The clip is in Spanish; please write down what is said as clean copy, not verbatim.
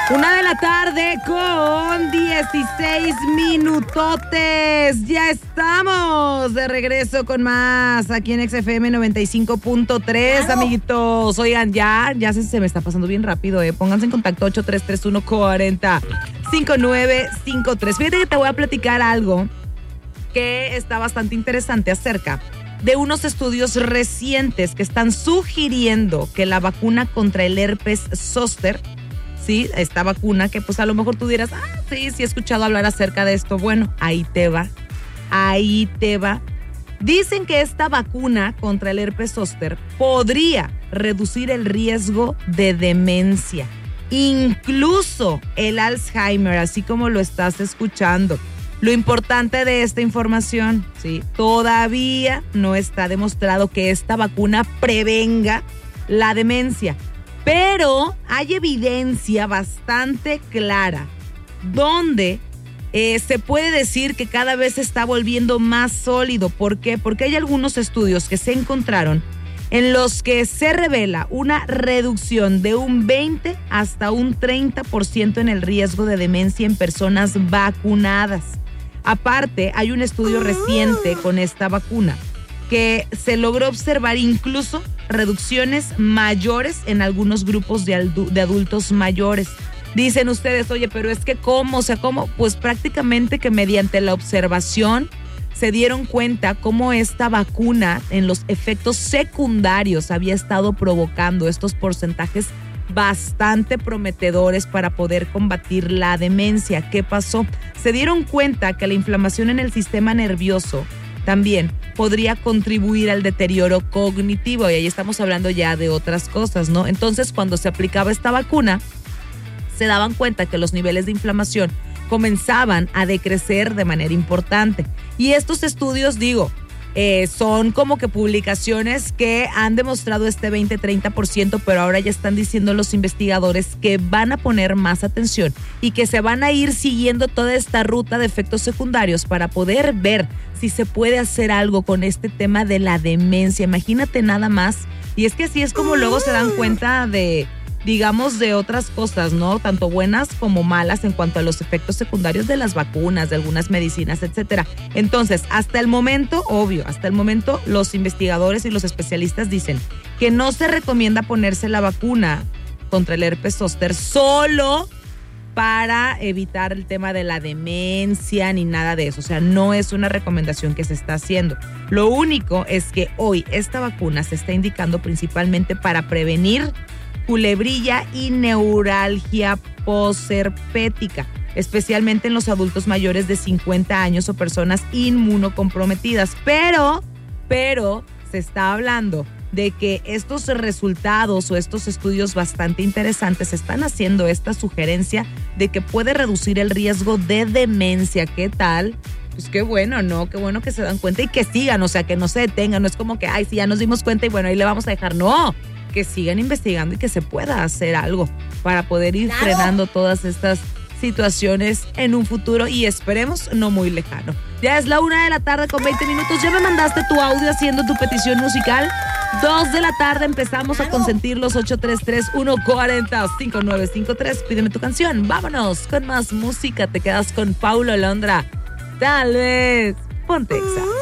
1:00 con 16 minutotes. Ya estamos de regreso con más aquí en XFM 95.3, amiguitos. Oigan, ya se me está pasando bien rápido, Pónganse en contacto 8331405953. Fíjate que te voy a platicar algo que está bastante interesante acerca de unos estudios recientes que están sugiriendo que la vacuna contra el herpes zóster, sí, esta vacuna que pues a lo mejor tú dirás, sí he escuchado hablar acerca de esto. Bueno, ahí te va. Dicen que esta vacuna contra el herpes zóster podría reducir el riesgo de demencia, incluso el Alzheimer, así como lo estás escuchando. Lo importante de esta información, sí, todavía no está demostrado que esta vacuna prevenga la demencia. Pero hay evidencia bastante clara donde se puede decir que cada vez se está volviendo más sólido. ¿Por qué? Porque hay algunos estudios que se encontraron en los que se revela una reducción de un 20 hasta un 30% en el riesgo de demencia en personas vacunadas. Aparte, hay un estudio reciente con esta vacuna que se logró observar incluso reducciones mayores en algunos grupos de adultos mayores. Dicen ustedes, oye, pero es que ¿cómo? O sea, ¿cómo? Pues prácticamente que mediante la observación se dieron cuenta cómo esta vacuna en los efectos secundarios había estado provocando estos porcentajes bastante prometedores para poder combatir la demencia. ¿Qué pasó? Se dieron cuenta que la inflamación en el sistema nervioso también podría contribuir al deterioro cognitivo, y ahí estamos hablando ya de otras cosas, ¿no? Entonces, cuando se aplicaba esta vacuna, se daban cuenta que los niveles de inflamación comenzaban a decrecer de manera importante. Y estos estudios, son como que publicaciones que han demostrado este 20-30%, pero ahora ya están diciendo los investigadores que van a poner más atención y que se van a ir siguiendo toda esta ruta de efectos secundarios para poder ver si se puede hacer algo con este tema de la demencia. Imagínate nada más. Y es que así es como luego se dan cuenta de otras cosas, ¿no? Tanto buenas como malas en cuanto a los efectos secundarios de las vacunas, de algunas medicinas, etcétera. Entonces, hasta el momento los investigadores y los especialistas dicen que no se recomienda ponerse la vacuna contra el herpes zóster solo para evitar el tema de la demencia ni nada de eso. O sea, no es una recomendación que se está haciendo. Lo único es que hoy esta vacuna se está indicando principalmente para prevenir culebrilla y neuralgia posherpética, especialmente en los adultos mayores de 50 años o personas inmunocomprometidas. Pero se está hablando de que estos resultados o estos estudios bastante interesantes están haciendo esta sugerencia de que puede reducir el riesgo de demencia. ¿Qué tal? Pues qué bueno, ¿no? Qué bueno que se dan cuenta y que sigan, o sea, que no se detengan. No es como que, sí, ya nos dimos cuenta y bueno, ahí le vamos a dejar. No, que sigan investigando y que se pueda hacer algo para poder ir frenando todas estas situaciones en un futuro y esperemos no muy lejano. Ya es la 1:00 con 20 minutos. Ya me mandaste tu audio haciendo tu petición musical. 2:00 empezamos a consentirlos. 833-140-5953. Pídeme tu canción. Vámonos con más música. Te quedas con Paulo Londra. Tal vez. Ponte Exa.